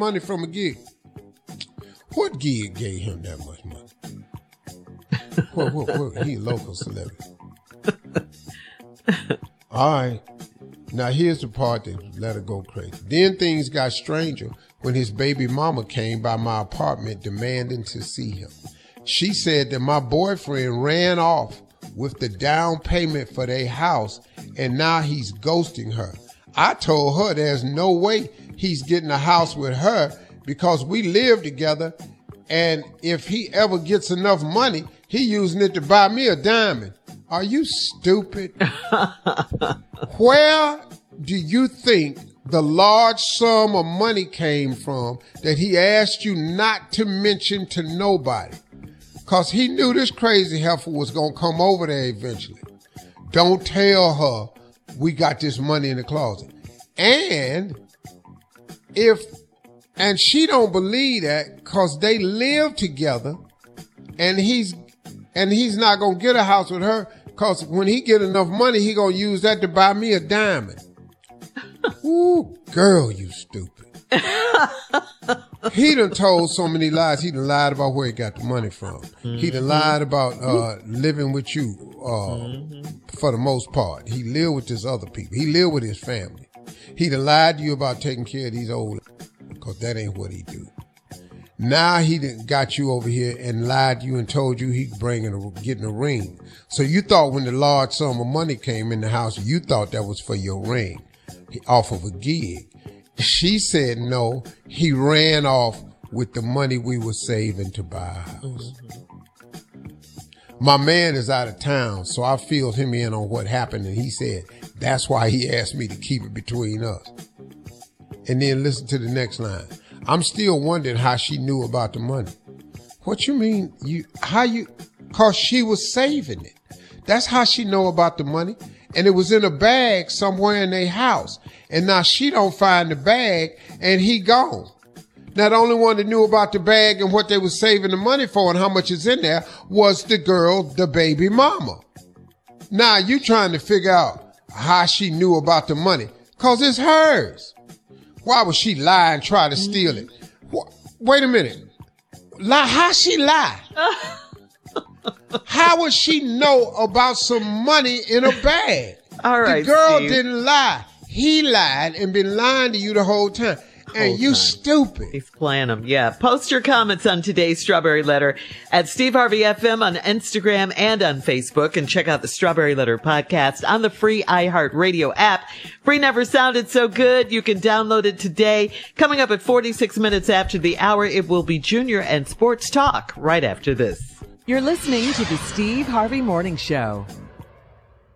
money from a gig. What gig gave him that much money? What? He a local celebrity. All right. Now here's the part that let her go crazy. Then things got stranger when his baby mama came by my apartment demanding to see him. She said that my boyfriend ran off with the down payment for their house and now he's ghosting her. I told her there's no way he's getting a house with her because we live together, and if he ever gets enough money, he using it to buy me a diamond. Are you stupid? Where do you think the large sum of money came from that he asked you not to mention to nobody? Because he knew this crazy heifer was going to come over there eventually. Don't tell her we got this money in the closet. And she don't believe that because they live together, and he's not going to get a house with her because when he get enough money, he going to use that to buy me a diamond. Ooh, girl, you stupid. He done told so many lies. He done lied about where he got the money from. Mm-hmm. He done lied about living with you for the most part. He lived with his other people. He lived with his family. He done lied to you about taking care of these old, because that ain't what he do. Now he done got you over here and lied to you and told you he getting a ring. So you thought when the large sum of money came in the house, you thought that was for your ring off of a gig. She said no, he ran off with the money we were saving to buy a house. Mm-hmm. My man is out of town, so I filled him in on what happened, and he said that's why he asked me to keep it between us. And then listen to the next line. I'm still wondering how she knew about the money. What you mean? Cause she was saving it. That's how she know about the money. And it was in a bag somewhere in their house. And now she don't find the bag and he gone. Now the only one that knew about the bag and what they was saving the money for and how much is in there was the girl, the baby mama. Now you trying to figure out how she knew about the money. Cause it's hers. Why would she lie and try to steal it? Wait a minute. How she lie? How would she know about some money in a bag? All right, the girl Steve. Didn't lie. He lied and been lying to you the whole time. And you stupid. He's playing them. Yeah. Post your comments on today's Strawberry Letter at Steve Harvey FM on Instagram and on Facebook. And check out the Strawberry Letter podcast on the free iHeartRadio app. Free never sounded so good. You can download it today. Coming up at 46 minutes after the hour, it will be Junior and Sports Talk right after this. You're listening to the Steve Harvey Morning Show.